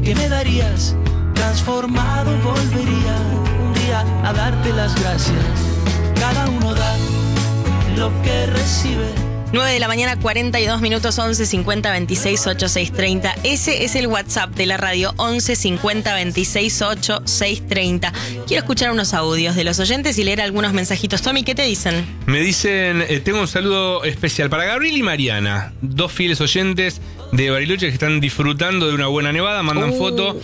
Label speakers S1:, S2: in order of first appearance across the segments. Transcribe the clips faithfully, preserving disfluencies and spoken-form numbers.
S1: ¿qué me darías? Transformado volvería un día a darte las gracias. Cada uno da lo que recibe.
S2: nueve de la mañana, cuarenta y dos minutos, once cincuenta veintiséis ochenta y seis treinta. Ese es el WhatsApp de la radio, once cincuenta veintiséis ochenta y seis treinta. Quiero escuchar unos audios de los oyentes y leer algunos mensajitos. Tommy, ¿qué te dicen?
S3: Me dicen, eh, tengo un saludo especial para Gabriel y Mariana, dos fieles oyentes de Bariloche que están disfrutando de una buena nevada, mandan
S2: Uh.
S3: foto.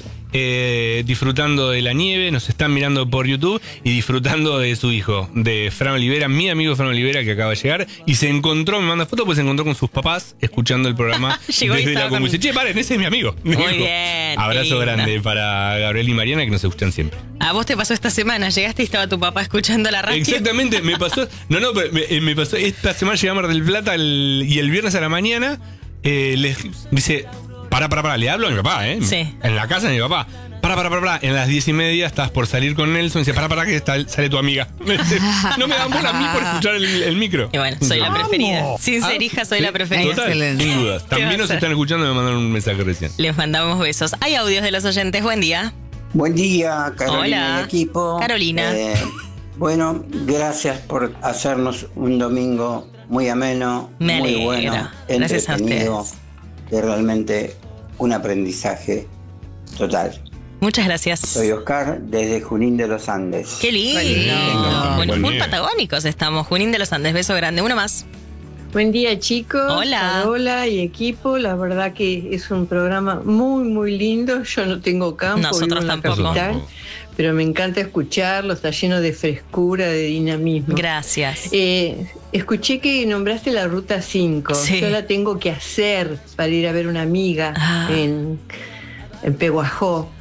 S3: Eh, disfrutando de la nieve, nos están mirando por YouTube y disfrutando de su hijo, de Fran Olivera, mi amigo Fran Olivera, que acaba de llegar y se encontró, me manda foto, pues se encontró con sus papás escuchando el programa
S2: Llegó y
S3: desde
S2: estaba
S3: la compu.
S2: con-
S3: Dice, che, paren, ese es mi amigo.
S2: Muy
S3: Dijo.
S2: bien,
S3: Abrazo
S2: lindo.
S3: grande para Gabriel y Mariana, que nos escuchan siempre.
S2: A vos te pasó esta semana, llegaste y estaba tu papá escuchando la radio.
S3: Exactamente, me pasó. No, no, pero me, me pasó. Esta semana llegué a Mar del Plata el- y el viernes a la mañana eh, les dice: Para, para, para, le hablo a mi papá, ¿eh?
S2: Sí.
S3: En la casa de mi papá. Para, para, para, para. En las diez y media estás por salir con Nelson. Dice: Para, para, que está, sale tu amiga. Me dice, no me dan bola a mí por escuchar el, el micro.
S2: Y bueno, soy la preferida. Sin ser
S3: Ah,
S2: hija, soy
S3: sí,
S2: la preferida.
S3: Total,
S4: Excelente.
S3: sin dudas.
S2: ¿Qué
S3: También
S2: va a
S3: nos
S2: hacer?
S3: están escuchando y me mandaron un mensaje recién.
S2: Les mandamos besos. Hay audios de los oyentes. Buen día.
S5: Buen día, Carolina
S2: Hola.
S5: y equipo.
S2: Carolina.
S5: Eh, bueno, gracias por hacernos un domingo muy ameno,
S2: Me
S5: muy
S2: alegra.
S5: bueno,
S2: Gracias a
S5: entretenido,
S2: ustedes.
S5: de realmente un aprendizaje total.
S2: Muchas gracias.
S5: Soy Oscar, desde Junín de los Andes.
S2: Qué lindo.
S4: lindo.
S2: Bueno,
S3: Buen
S2: muy
S3: día.
S2: patagónicos estamos. Junín de los Andes, beso grande. Uno más.
S6: Buen día, chicos.
S2: Hola.
S6: Hola y equipo. La verdad que es un programa muy, muy lindo. Yo no tengo campo,
S2: Nosotros
S6: vivo en la
S2: tampoco.
S6: capital, pero me encanta escucharlo. Está lleno de frescura, de dinamismo.
S2: Gracias.
S6: Eh, escuché que nombraste la Ruta cinco.
S2: Sí.
S6: Yo la tengo que hacer para ir a ver una amiga
S2: Ah.
S6: en, en Peguajó.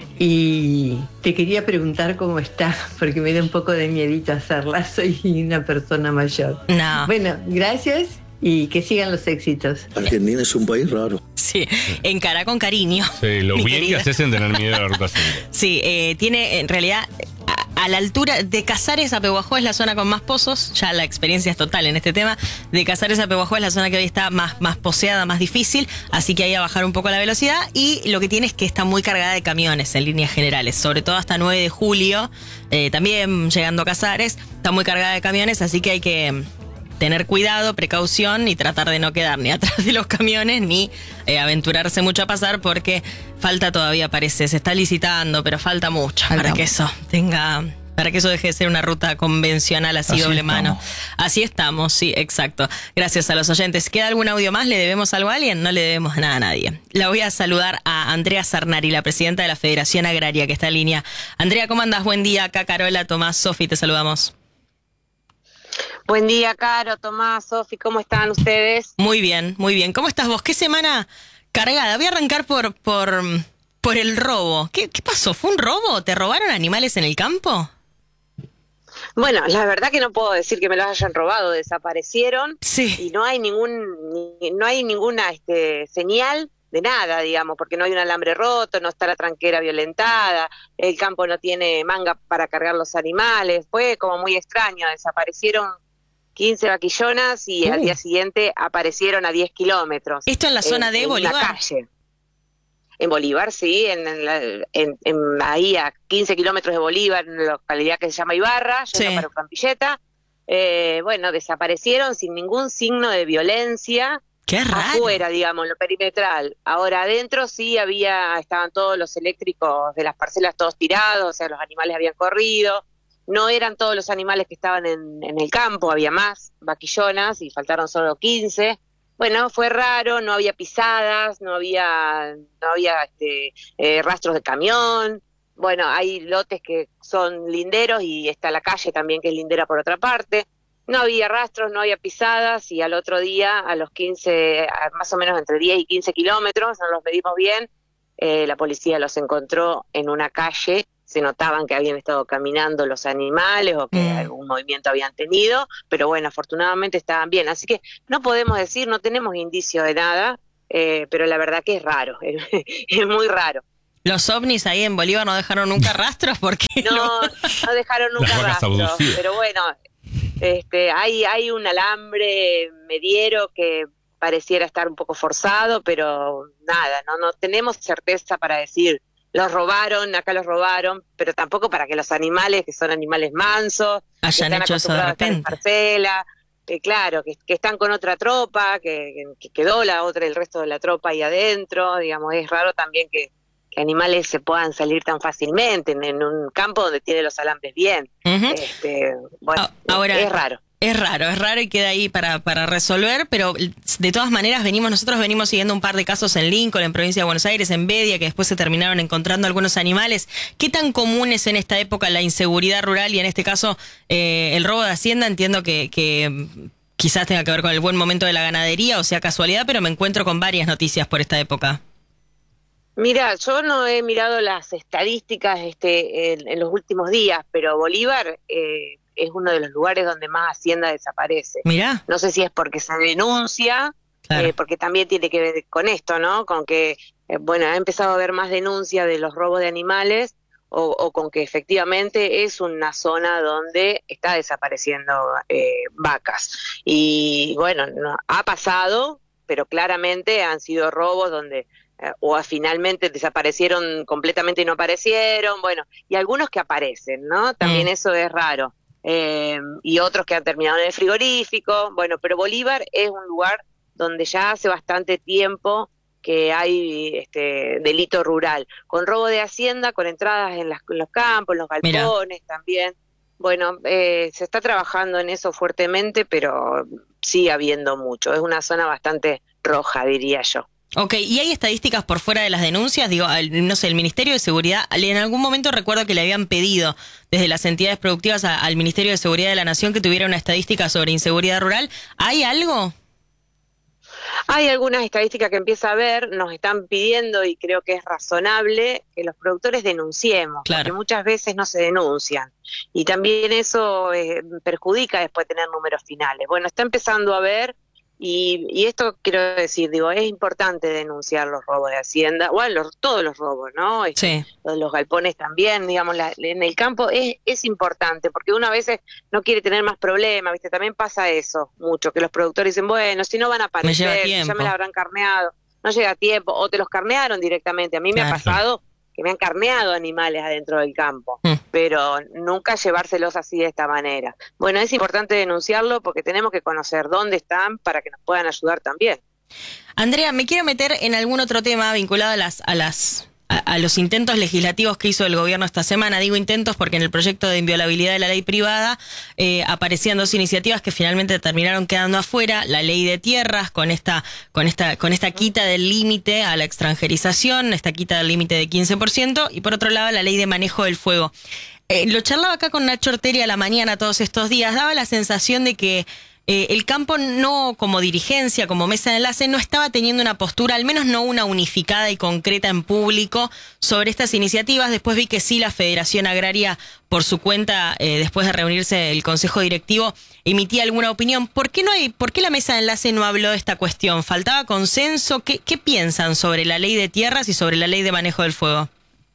S6: Y te quería preguntar cómo está, porque me da un poco de miedito hacerla. Soy una persona mayor.
S2: No.
S6: Bueno, gracias y que sigan los éxitos.
S7: Argentina es un país raro.
S2: Sí, encara con cariño.
S3: Sí, lo
S2: Mi
S3: bien
S2: querida.
S3: que haces en tener miedo a la ruta cinco.
S2: Sí, eh, tiene en realidad a, a la altura de Casares a Pehuajó es la zona con más pozos, ya la experiencia es total en este tema. De Casares a Pehuajó es la zona que hoy está más, más poseada, más difícil, así que hay a bajar un poco la velocidad y lo que tiene es que está muy cargada de camiones en líneas generales, sobre todo hasta nueve de julio, eh, también llegando a Casares, está muy cargada de camiones, así que hay que tener cuidado, precaución y tratar de no quedar ni atrás de los camiones ni eh, aventurarse mucho a pasar porque falta todavía, parece, se está licitando, pero falta mucho
S4: Falta
S2: para que
S4: mucho.
S2: eso tenga, para que eso deje de ser una ruta convencional así,
S4: Así
S2: doble
S4: estamos.
S2: mano. Así estamos, sí, exacto. Gracias a los oyentes. ¿Queda algún audio más? ¿Le debemos algo a alguien? No le debemos nada a nadie. La voy a saludar a Andrea Sarnari, la presidenta de la Federación Agraria, que está en línea. Andrea, ¿cómo andás? Buen día. Acá Carola, Tomás, Sofi, te saludamos.
S8: Buen día, Caro, Tomás, Sofi, ¿cómo están ustedes?
S2: Muy bien, muy bien. ¿Cómo estás vos? ¿Qué semana cargada? Voy a arrancar por por, por el robo. ¿Qué, ¿Qué pasó? ¿Fue un robo? ¿Te robaron animales en el campo?
S8: Bueno, la verdad que no puedo decir que me los hayan robado, desaparecieron
S2: Sí.
S8: y no hay ningún ni- no hay ninguna este, señal de nada, digamos, porque no hay un alambre roto, no está la tranquera violentada, el campo no tiene manga para cargar los animales, fue como muy extraño, desaparecieron quince vaquillonas y
S2: Uh.
S8: al día siguiente aparecieron a diez kilómetros.
S2: ¿Esto en la zona de
S8: en
S2: Bolívar?
S8: una calle. En Bolívar, sí, en, en la- en- en- ahí a quince kilómetros de Bolívar, en una localidad que se llama Ibarra, yendo
S2: Sí.
S8: para Campilleta. Eh, bueno, desaparecieron sin ningún signo de violencia,
S2: Qué raro.
S8: afuera, digamos, en lo perimetral. Ahora adentro sí había, estaban todos los eléctricos de las parcelas todos tirados, o sea, los animales habían corrido. No eran todos los animales que estaban en, en el campo, había más vaquillonas y faltaron solo quince. Bueno, fue raro, no había pisadas, no había, no había este, eh, rastros de camión. Bueno, hay lotes que son linderos y está la calle también que es lindera por otra parte. No había rastros, no había pisadas y al otro día, a los quince, a más o menos entre diez y quince kilómetros, no los medimos bien, eh, la policía los encontró en una calle. Se notaban que habían estado caminando los animales o que
S2: Mm.
S8: algún movimiento habían tenido, pero bueno, afortunadamente estaban bien. Así que no podemos decir, no tenemos indicio de nada, eh, pero la verdad que es raro, es muy raro.
S2: Los ovnis ahí en Bolívar no dejaron nunca rastros porque
S8: No, no dejaron nunca
S3: Las vacas
S8: rastros,
S3: abducidas.
S8: pero bueno, este, hay, hay un alambre mediero que pareciera estar un poco forzado, pero nada, no, no tenemos certeza para decir los robaron, acá los robaron, pero tampoco para que los animales, que son animales mansos,
S2: hayan
S8: que están
S2: hecho eso de
S8: acostumbrados a estar en
S2: repente.
S8: parcela, que claro, que, que están con otra tropa, que, que quedó la otra, el resto de la tropa ahí adentro, digamos, es raro también que, que animales se puedan salir tan fácilmente en, en un campo donde tiene los alambres bien.
S2: Ujú.
S8: este, bueno,
S2: Ah, ahora,
S8: es raro.
S2: Es raro, es raro y queda ahí para, para resolver, pero de todas maneras venimos, nosotros venimos siguiendo un par de casos en Lincoln, en provincia de Buenos Aires, en Bedia, que después se terminaron encontrando algunos animales. ¿Qué tan común es en esta época la inseguridad rural y en este caso eh, el robo de hacienda? Entiendo que, que quizás tenga que ver con el buen momento de la ganadería, o sea casualidad, pero me encuentro con varias noticias por esta época.
S8: Mira, yo no he mirado las estadísticas este, en, en los últimos días, pero Bolívar eh, es uno de los lugares donde más hacienda desaparece.
S2: Mirá.
S8: No sé si es porque se denuncia,
S2: Claro.
S8: eh, porque también tiene que ver con esto, ¿no? Con que, eh, bueno, ha empezado a haber más denuncia de los robos de animales o, o con que efectivamente es una zona donde está desapareciendo eh, vacas. Y bueno, no, ha pasado, pero claramente han sido robos donde eh, o a, finalmente desaparecieron completamente y no aparecieron, bueno, y algunos que aparecen, ¿no? También
S2: Mm.
S8: eso es raro. Eh, y otros que han terminado en el frigorífico, bueno, pero Bolívar es un lugar donde ya hace bastante tiempo que hay este delito rural, con robo de hacienda, con entradas en, las, en los campos, en los galpones. Mirá. También. Bueno, eh, se está trabajando en eso fuertemente, pero sigue habiendo mucho. Es una zona bastante roja, diría yo.
S2: Ok, ¿y hay estadísticas por fuera de las denuncias? Digo, el, no sé, el Ministerio de Seguridad, en algún momento recuerdo que le habían pedido desde las entidades productivas a, al Ministerio de Seguridad de la Nación que tuviera una estadística sobre inseguridad rural. ¿Hay algo?
S8: Hay algunas estadísticas que empieza a ver, nos están pidiendo, y creo que es razonable, que los productores denunciemos,
S2: Claro.
S8: porque muchas veces no se denuncian. Y también eso eh, perjudica después tener números finales. Bueno, está empezando a ver, y, y esto quiero decir, digo, es importante denunciar los robos de hacienda, bueno, los, todos los robos, ¿no?
S2: Sí.
S8: Los, los galpones también, digamos, la, en el campo es, es importante, porque uno a veces no quiere tener más problemas, ¿viste? También pasa eso mucho, que los productores dicen, bueno, si no van a aparecer,
S2: Me lleva
S8: si ya
S2: tiempo.
S8: me la habrán carneado, no llega a tiempo, o te los carnearon directamente. A mí
S2: Claro.
S8: me ha pasado que me han carneado animales adentro del campo,
S2: Mm.
S8: pero nunca llevárselos así de esta manera. Bueno, es importante denunciarlo porque tenemos que conocer dónde están para que nos puedan ayudar también.
S2: Andrea, me quiero meter en algún otro tema vinculado a las a las a, a los intentos legislativos que hizo el gobierno esta semana. Digo intentos porque en el proyecto de inviolabilidad de la ley privada eh, aparecían dos iniciativas que finalmente terminaron quedando afuera: la ley de tierras con esta con esta con esta quita del límite a la extranjerización, esta quita del límite de quince por ciento, y por otro lado la ley de manejo del fuego. Eh, lo charlaba acá con Nacho Orteri a la mañana todos estos días. Daba la sensación de que Eh, el campo no, como dirigencia, como mesa de enlace, no estaba teniendo una postura, al menos no una unificada y concreta en público sobre estas iniciativas. Después vi que sí, la Federación Agraria, por su cuenta, eh, después de reunirse el Consejo Directivo, emitía alguna opinión. ¿Por qué no hay, por qué la mesa de enlace no habló de esta cuestión? ¿Faltaba consenso? ¿Qué, qué piensan sobre la ley de tierras y sobre la ley de manejo del fuego?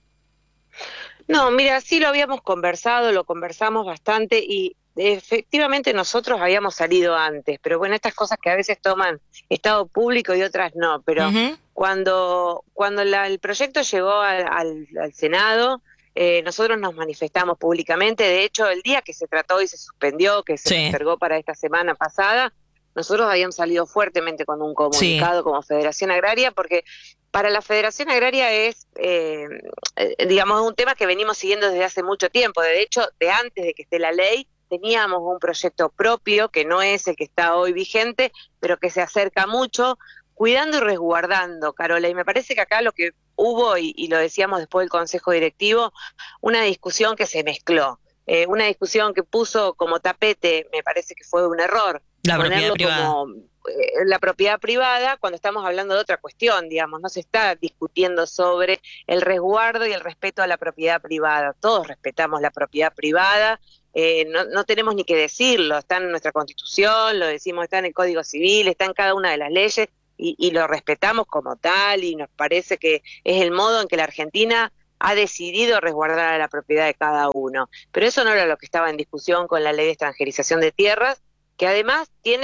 S8: No, mira, sí lo habíamos conversado, lo conversamos bastante y efectivamente nosotros habíamos salido antes, pero bueno, estas cosas que a veces toman estado público y otras no, pero
S2: Uh-huh.
S8: cuando cuando la, el proyecto llegó al, al, al Senado, eh, nosotros nos manifestamos públicamente. De hecho, el día que se trató y se suspendió, que se
S2: Sí.
S8: postergó para esta semana pasada, nosotros habíamos salido fuertemente con un comunicado
S2: Sí.
S8: como Federación Agraria, porque para la Federación Agraria es, eh, eh, digamos, un tema que venimos siguiendo desde hace mucho tiempo. De hecho, de antes de que esté la ley, teníamos un proyecto propio, que no es el que está hoy vigente, pero que se acerca mucho, cuidando y resguardando, Carola. Y me parece que acá lo que hubo, y, y lo decíamos después del Consejo Directivo, una discusión que se mezcló. Eh, una discusión que puso como tapete, me parece que fue un error,
S2: La propiedad
S8: ponerlo
S2: privada.
S8: como eh, la propiedad privada cuando estamos hablando de otra cuestión, digamos, no se está discutiendo sobre el resguardo y el respeto a la propiedad privada. Todos respetamos la propiedad privada, eh, no, no tenemos ni que decirlo, está en nuestra Constitución, lo decimos, está en el Código Civil, está en cada una de las leyes y, y lo respetamos como tal, y nos parece que es el modo en que la Argentina ha decidido resguardar a la propiedad de cada uno. Pero eso no era lo que estaba en discusión con la ley de extranjerización de tierras, que además tiene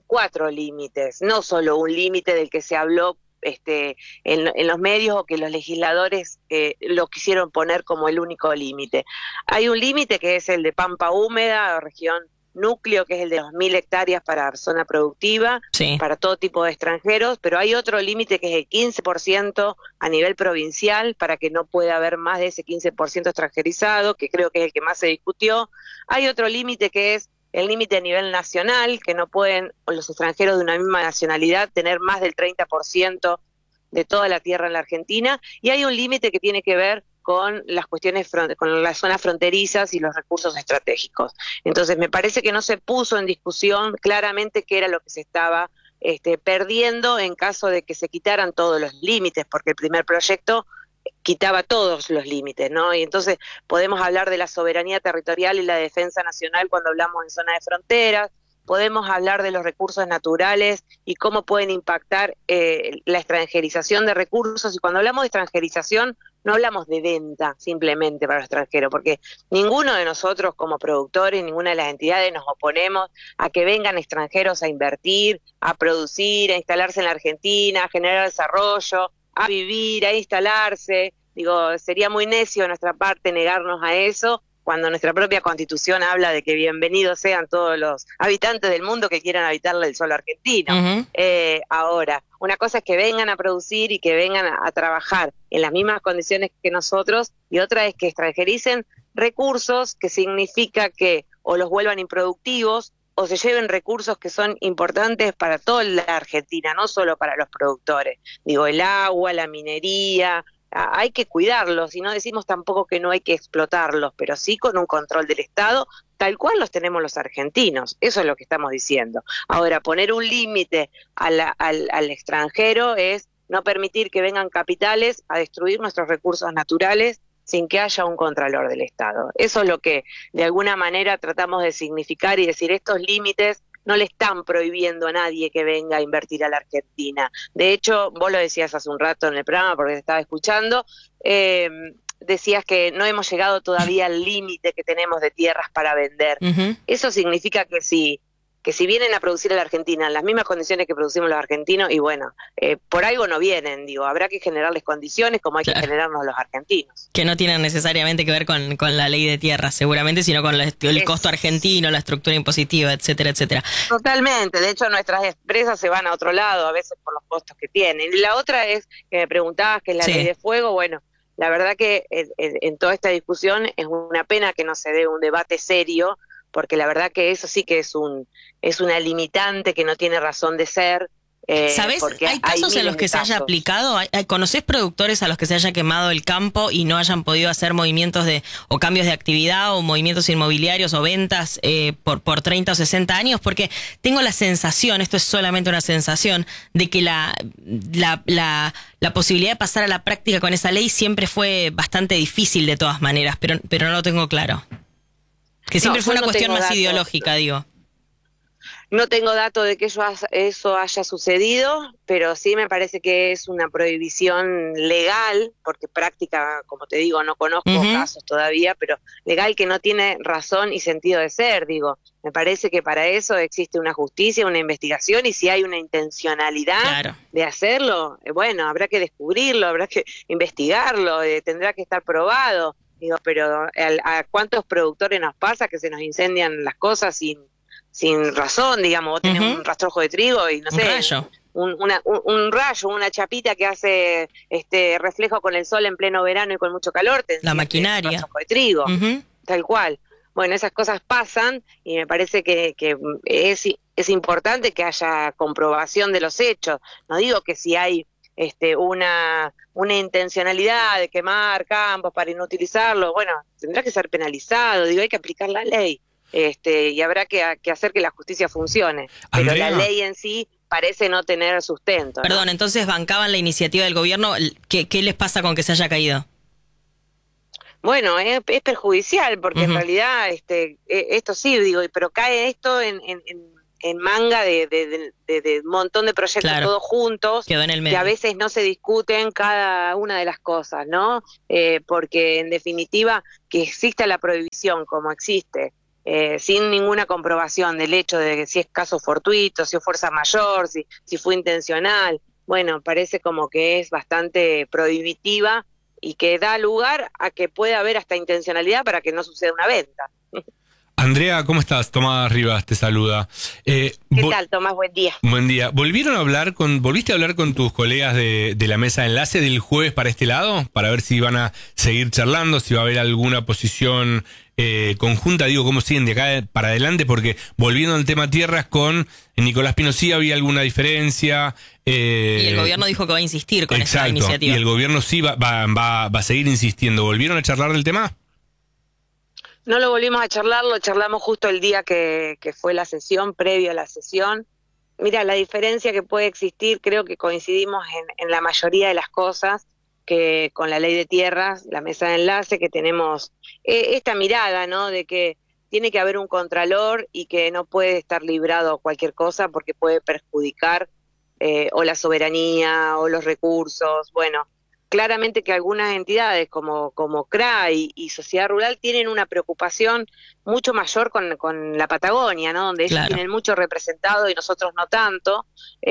S8: cuatro límites, no solo un límite del que se habló este, en, en los medios o que los legisladores eh, lo quisieron poner como el único límite. Hay un límite que es el de Pampa Húmeda, región núcleo, que es el de dos mil hectáreas para zona productiva,
S2: sí,
S8: para todo tipo de extranjeros, pero hay otro límite que es el quince por ciento a nivel provincial, para que no pueda haber más de ese quince por ciento extranjerizado, que creo que es el que más se discutió. Hay otro límite que es el límite a nivel nacional, que no pueden los extranjeros de una misma nacionalidad tener más del treinta por ciento de toda la tierra en la Argentina, y hay un límite que tiene que ver con las cuestiones, con las zonas fronterizas y los recursos estratégicos. Entonces, me parece que no se puso en discusión claramente qué era lo que se estaba este, perdiendo en caso de que se quitaran todos los límites, porque el primer proyecto quitaba todos los límites, ¿no? Y entonces podemos hablar de la soberanía territorial y la defensa nacional cuando hablamos en zona de fronteras, podemos hablar de los recursos naturales y cómo pueden impactar eh, la extranjerización de recursos, y cuando hablamos de extranjerización no hablamos de venta simplemente para los extranjeros, porque ninguno de nosotros como productores, ninguna de las entidades nos oponemos a que vengan extranjeros a invertir, a producir, a instalarse en la Argentina, a generar desarrollo, a vivir, a instalarse. Digo, sería muy necio de nuestra parte negarnos a eso, cuando nuestra propia Constitución habla de que bienvenidos sean todos los habitantes del mundo que quieran habitarle el suelo argentino.
S2: uh-huh.
S8: Eh, ahora, una cosa es que vengan a producir y que vengan a, a trabajar en las mismas condiciones que nosotros, y otra es que extranjericen recursos, que significa que o los vuelvan improductivos o se lleven recursos que son importantes para toda la Argentina, no solo para los productores. Digo, el agua, la minería, hay que cuidarlos, y no decimos tampoco que no hay que explotarlos, pero sí con un control del Estado, tal cual los tenemos los argentinos. Eso es lo que estamos diciendo. Ahora, poner un límite al, al extranjero es no permitir que vengan capitales a destruir nuestros recursos naturales sin que haya un contralor del Estado. Eso es lo que de alguna manera tratamos de significar y decir, estos límites no le están prohibiendo a nadie que venga a invertir a la Argentina. De hecho, vos lo decías hace un rato en el programa porque te estaba escuchando, eh, decías que no hemos llegado todavía al límite que tenemos de tierras para vender.
S2: Uh-huh.
S8: Eso significa que si, que si vienen a producir a la Argentina en las mismas condiciones que producimos los argentinos, y bueno, eh, por algo no vienen, digo, habrá que generarles condiciones como hay claro. que generarnos los argentinos.
S2: Que no tienen necesariamente que ver con, con la ley de tierras, seguramente, sino con la, el es, costo argentino, la estructura impositiva, etcétera, etcétera.
S8: Totalmente, de hecho nuestras empresas se van a otro lado, a veces por los costos que tienen. Y la otra es, que me preguntabas, que es la sí. ley de fuego. Bueno, la verdad que en, en, en toda esta discusión es una pena que no se dé un debate serio, porque la verdad que eso sí que es un es una limitante que no tiene razón de ser. Eh,
S2: ¿Sabés? ¿Hay casos en los que se haya aplicado? ¿Hay, hay, ¿Conocés productores a los que se haya quemado el campo y no hayan podido hacer movimientos de o cambios de actividad o movimientos inmobiliarios o ventas eh, por, por treinta o sesenta años? Porque tengo la sensación, esto es solamente una sensación, de que la, la, la, la posibilidad de pasar a la práctica con esa ley siempre fue bastante difícil de todas maneras, pero, pero no lo tengo claro. Que siempre no, fue una no cuestión más datos. ideológica, digo.
S8: No tengo datos de que eso, eso haya sucedido, pero sí me parece que es una prohibición legal, porque práctica, como te digo, no conozco uh-huh. casos todavía, pero legal que no tiene razón y sentido de ser, digo. Me parece que para eso existe una justicia, una investigación, y si hay una intencionalidad claro. de hacerlo, eh, bueno, habrá que descubrirlo, habrá que investigarlo, eh, tendrá que estar probado. Digo, pero a, a cuántos productores nos pasa que se nos incendian las cosas sin sin razón, digamos, vos tenés uh-huh. un rastrojo de trigo y no
S2: un
S8: sé,
S2: rayo.
S8: Un, una, un, un rayo, una chapita que hace este reflejo con el sol en pleno verano y con mucho calor, te
S2: la maquinaria,
S8: un rastrojo de trigo,
S2: uh-huh.
S8: tal cual. Bueno, esas cosas pasan y me parece que, que es, es importante que haya comprobación de los hechos. No digo que si hay este una una intencionalidad de quemar campos para inutilizarlo, bueno, tendrá que ser penalizado, digo, hay que aplicar la ley. Este, y habrá que, que hacer que la justicia funcione. Pero Andrea, la ley en sí parece no tener sustento, ¿no?
S2: Perdón, entonces bancaban la iniciativa del gobierno. ¿Qué, qué les pasa con que se haya caído?
S8: Bueno, es, es perjudicial, porque uh-huh. en realidad este, esto sí, digo, pero cae esto en, en, en manga de, de, de, de, de un montón de proyectos claro. todos juntos,
S2: quedó en el medio.
S8: Que a veces no se discuten cada una de las cosas, ¿no? Eh, porque en definitiva que exista la prohibición como existe, eh, sin ninguna comprobación del hecho de que si es caso fortuito, si es fuerza mayor, si, si fue intencional. Bueno, parece como que es bastante prohibitiva y que da lugar a que pueda haber hasta intencionalidad para que no suceda una venta.
S3: Andrea, ¿cómo estás? Tomás Rivas te saluda. Eh,
S8: ¿Qué tal, Tomás? Buen día.
S3: Buen día. ¿Volvieron a hablar con, volviste a hablar con tus colegas de, de la mesa de enlace del jueves para este lado? Para ver si van a seguir charlando, si va a haber alguna posición eh, conjunta. Digo, ¿cómo siguen de acá para adelante? Porque volviendo al tema tierras con Nicolás Pino, sí había alguna diferencia. Eh,
S2: y el gobierno dijo que va a insistir con
S3: exacto,
S2: esta iniciativa.
S3: Y el gobierno sí va, va, va, va a seguir insistiendo. ¿Volvieron a charlar del tema?
S8: No lo volvimos a charlar, lo charlamos justo el día que, que fue la sesión, previo a la sesión. Mira, la diferencia que puede existir, creo que coincidimos en, en la mayoría de las cosas, que con la ley de tierras, la mesa de enlace, que tenemos eh, esta mirada, ¿no?, de que tiene que haber un contralor y que no puede estar librado a cualquier cosa porque puede perjudicar eh, o la soberanía o los recursos, bueno. Claramente que algunas entidades como, como C R A y, y Sociedad Rural tienen una preocupación mucho mayor con, con la Patagonia, ¿no?, donde ellos
S2: Claro.
S8: tienen mucho representado y nosotros no tanto.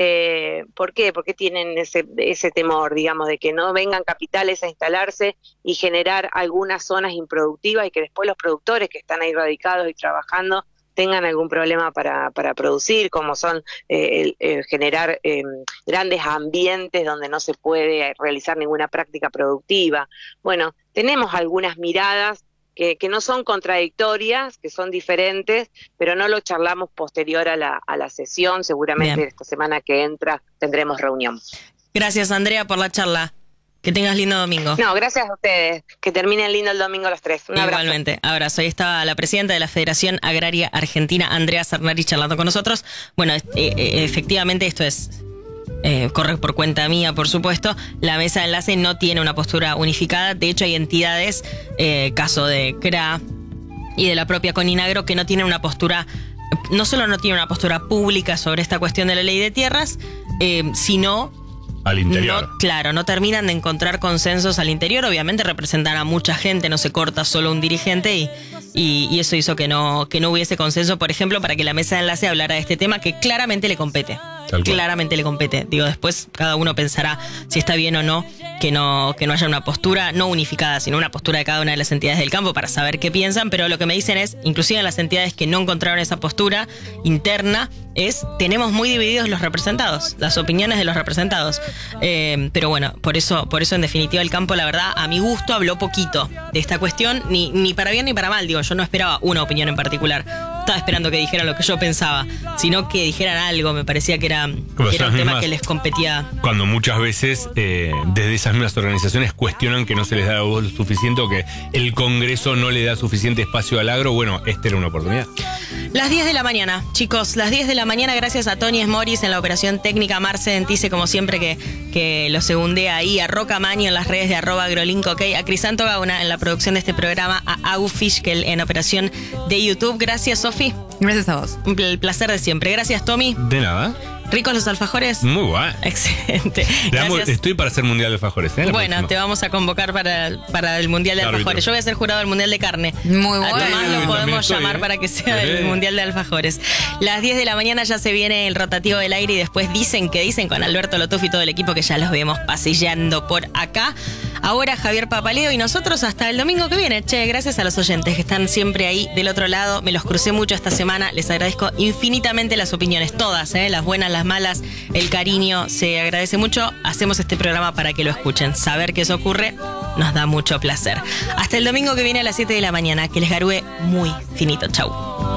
S8: Eh, ¿Por qué? Porque tienen ese, ese temor, digamos, de que no vengan capitales a instalarse y generar algunas zonas improductivas y que después los productores que están ahí radicados y trabajando tengan algún problema para, para producir, como son eh, el, el generar eh, grandes ambientes donde no se puede realizar ninguna práctica productiva. Bueno, tenemos algunas miradas que, que no son contradictorias, que son diferentes, pero no lo charlamos posterior a la, a la sesión. Seguramente
S2: Bien.
S8: esta semana que entra tendremos reunión.
S2: Gracias, Andrea, por la charla. Que tengas lindo domingo.
S8: No, gracias a ustedes. Que terminen lindo el domingo los tres. Un abrazo.
S2: Igualmente, abrazo. Ahí estaba la presidenta de la Federación Agraria Argentina, Andrea Cernari, charlando con nosotros. Bueno, eh, eh, efectivamente esto es, eh, corre por cuenta mía, por supuesto. La mesa de enlace no tiene una postura unificada. De hecho, hay entidades, eh, caso de C R A y de la propia Coninagro, que no tienen una postura, no solo no tienen una postura pública sobre esta cuestión de la ley de tierras, eh, sino...
S3: Al interior.
S2: No, claro, no terminan de encontrar consensos al interior. Obviamente representan a mucha gente, no se corta solo un dirigente y, y, y eso hizo que no, que no hubiese consenso, por ejemplo, para que la mesa de enlace hablara de este tema que claramente le compete.
S3: Tal cual.
S2: Claramente le compete. Digo, después cada uno pensará si está bien o no que no que no haya una postura no unificada, sino una postura de cada una de las entidades del campo para saber qué piensan, pero lo que me dicen es, inclusive en las entidades que no encontraron esa postura interna, es tenemos muy divididos los representados, las opiniones de los representados. Eh, pero bueno, por eso, por eso en definitiva el campo, la verdad, a mi gusto habló poquito de esta cuestión, ni, ni para bien ni para mal. Digo, yo no esperaba una opinión en particular. Estaba esperando que dijeran lo que yo pensaba, sino que dijeran algo. Me parecía que era, que era un tema
S3: mismas,
S2: que les competía.
S3: Cuando muchas veces eh, desde esas mismas organizaciones cuestionan que no se les da voz lo suficiente o que el Congreso no le da suficiente espacio al agro, bueno, esta era una oportunidad.
S2: Las diez de la mañana, chicos, las diez de la mañana, gracias a Tony Esmoris en la operación técnica, Marce Dentice, como siempre, que, que lo segundea ahí, a Roca Mani en las redes de arroba agrolink, ok, a Crisanto Gauna en la producción de este programa, a Agu Fischkel en operación de YouTube. Gracias, Sofi.
S4: Gracias a vos.
S2: El placer de siempre. Gracias, Tommy.
S3: De nada.
S2: ¿Ricos los alfajores?
S3: Muy guay.
S2: Excelente.
S3: Damos,
S2: Gracias.
S3: estoy para hacer Mundial de Alfajores, ¿eh? La
S2: Bueno,
S3: próxima.
S2: te vamos a convocar para, para el Mundial de
S3: Árbitro.
S2: Alfajores. Yo voy a ser jurado del Mundial de Carne.
S4: Muy
S2: A
S4: bueno.
S2: Tomás
S3: Uy,
S2: lo
S3: también
S2: podemos
S3: estoy,
S2: llamar
S3: ¿eh?
S2: para que sea
S3: Eh.
S2: el Mundial de Alfajores. Las diez de la mañana ya se viene el rotativo del aire y después dicen que dicen con Alberto Lotuf y todo el equipo que ya los vemos pasillando por acá. Ahora Javier Papaleo y nosotros hasta el domingo que viene. Che, gracias a los oyentes que están siempre ahí del otro lado. Me los crucé mucho esta semana. Les agradezco infinitamente las opiniones, todas, ¿eh? Las buenas, las malas, el cariño. Se agradece mucho. Hacemos este programa para que lo escuchen. Saber que eso ocurre nos da mucho placer. Hasta el domingo que viene a las siete de la mañana. Que les garúe muy finito. Chau.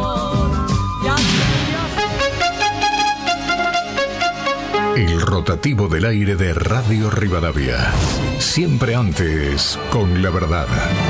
S7: El rotativo del aire de Radio Rivadavia. Siempre antes, con la verdad.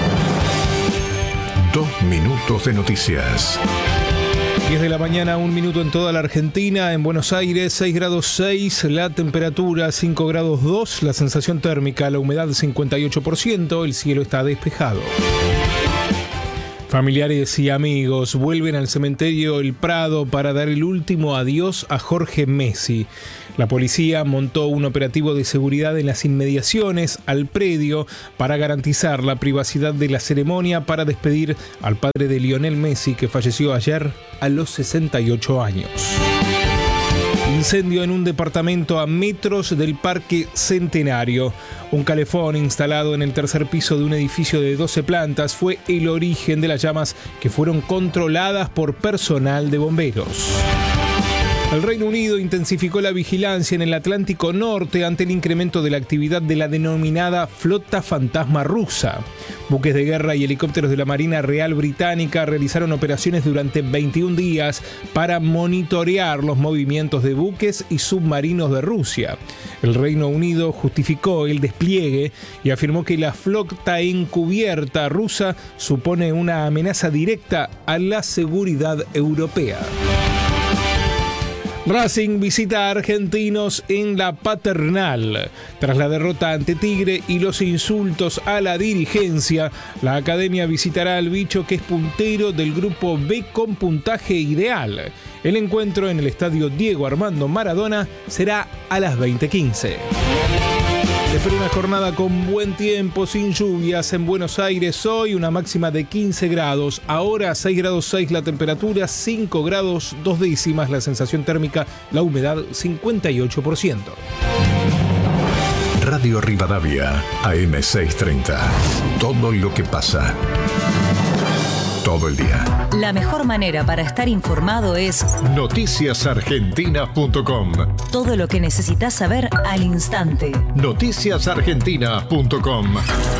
S7: Dos minutos de noticias.
S9: diez de la mañana, un minuto en toda la Argentina. En Buenos Aires, seis grados seis, la temperatura cinco grados dos, la sensación térmica, la humedad cincuenta y ocho por ciento, el cielo está despejado. Familiares y amigos vuelven al cementerio El Prado para dar el último adiós a Jorge Messi. La policía montó un operativo de seguridad en las inmediaciones al predio para garantizar la privacidad de la ceremonia para despedir al padre de Lionel Messi, que falleció ayer a los sesenta y ocho años. Incendio en un departamento a metros del Parque Centenario. Un calefón instalado en el tercer piso de un edificio de doce plantas fue el origen de las llamas, que fueron controladas por personal de bomberos. El Reino Unido intensificó la vigilancia en el Atlántico Norte ante el incremento de la actividad de la denominada Flota Fantasma rusa. Buques de guerra y helicópteros de la Marina Real Británica realizaron operaciones durante veintiún días para monitorear los movimientos de buques y submarinos de Rusia. El Reino Unido justificó el despliegue y afirmó que la flota encubierta rusa supone una amenaza directa a la seguridad europea. Racing visita a Argentinos en la Paternal. Tras la derrota ante Tigre y los insultos a la dirigencia, la academia visitará al bicho, que es puntero del grupo B con puntaje ideal. El encuentro en el estadio Diego Armando Maradona será a las veinte quince. Espera una jornada con buen tiempo, sin lluvias en Buenos Aires hoy, una máxima de quince grados. Ahora seis grados seis la temperatura, cinco grados dos décimas la sensación térmica, la humedad cincuenta y ocho por ciento.
S7: Radio Rivadavia, A M seiscientos treinta. Todo lo que pasa. Todo el día.
S4: La mejor manera para estar informado es
S7: noticias argentinas punto com.
S4: Todo lo que necesitas saber al instante.
S7: noticias argentinas punto com.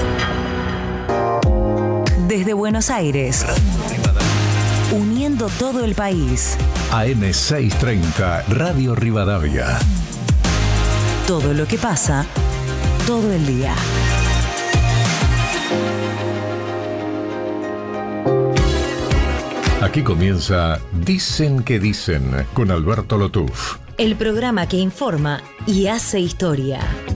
S4: Desde Buenos Aires, uniendo todo el país.
S7: A M seiscientos treinta, Radio Rivadavia.
S4: Todo lo que pasa, todo el día.
S7: Aquí comienza Dicen que Dicen con Alberto Lotuf.
S4: El programa que informa y hace historia.